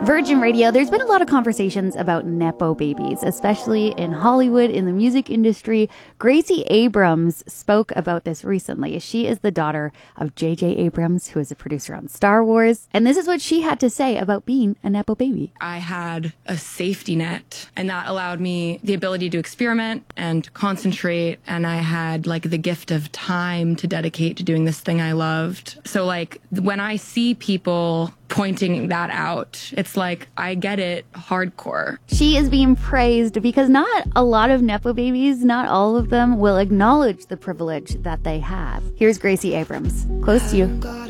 Virgin Radio, there's been a lot of conversations about Nepo babies, especially in Hollywood, in the music industry. Gracie Abrams spoke about this recently. She is the daughter of J.J. Abrams, who is a producer on Star Wars. And this is what she had to say about being a Nepo baby. I had a safety net, and that allowed me the ability to experiment and concentrate. And I had like the gift of time to dedicate to doing this thing I loved. So like when I see people pointing that out, it's like, I get it hardcore. She is being praised because not a lot of Nepo babies, not all of them, will acknowledge the privilege that they have. Here's Gracie Abrams, close to you.